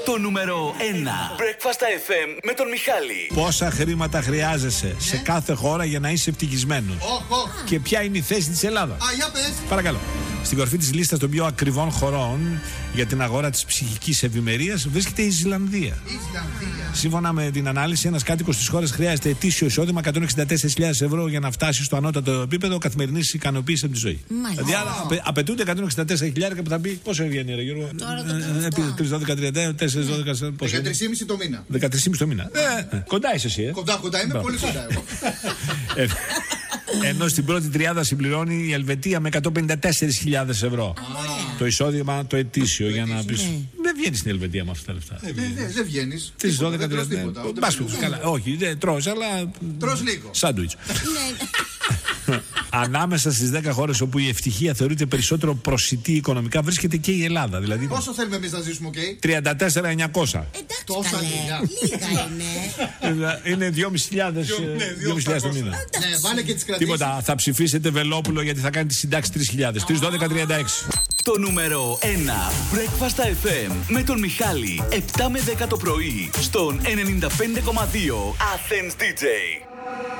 Το νούμερο 1 Breakfast FM με τον Μιχάλη. Πόσα χρήματα χρειάζεσαι σε κάθε χώρα για να είσαι ευτυχισμένος? Και ποια είναι η θέση της Ελλάδας? Για πες. Παρακαλώ. Στην κορφή της λίστας των πιο ακριβών χωρών για την αγορά της ψυχικής ευημερίας βρίσκεται η Ισλανδία. Σύμφωνα με την ανάλυση, ένας κάτοικος της χώρας χρειάζεται ετήσιο εισόδημα 164.000 ευρώ για να φτάσει στο ανώτατο επίπεδο καθημερινής ικανοποίησης από τη ζωή. Δηλαδή, απαιτούνται 164.000 που θα πει πόσο βγαίνει, ρε Γιώργο? 3, 12, 30, 4, 12, πόσο? 13,5 το μήνα. 13,5 το μήνα. Κοντά είσαι εσύ, Κοντά είμαι, πολύ κοντά εγώ. Ενώ στην πρώτη τριάδα συμπληρώνει η Ελβετία με 154.000 ευρώ. Το εισόδημα το ετήσιο, για να πεις. Δεν βγαίνει στην Ελβετία με αυτά τα λεφτά. Δεν βγαίνει. 3, 12, 30. Όχι, δεν τρως, αλλά. Τρως λίγο. Σάντουιτς. Ανάμεσα στις 10 χώρες όπου η ευτυχία θεωρείται περισσότερο προσιτή οικονομικά βρίσκεται και η Ελλάδα. Δηλαδή, πόσο θέλουμε εμείς να ζήσουμε, 34.900. Τόσα λίγα. Είναι 2.500 το μήνα. Ναι, βάλε και τις κρατήσεις. Τίποτα, θα ψηφίσετε Βελόπουλο γιατί θα κάνει τη συντάξη 3.000. 3, 12, 36. Το νούμερο 1 Breakfast FM με τον Μιχάλη. 7 με 10 το πρωί στον 95,2 Athens DJ.